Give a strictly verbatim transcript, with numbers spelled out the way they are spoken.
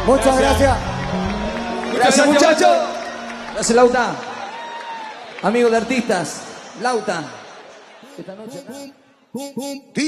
Muchas gracias. Gracias, muchachos. Gracias, Lauta. Amigo de artistas, Lauta. Esta noche.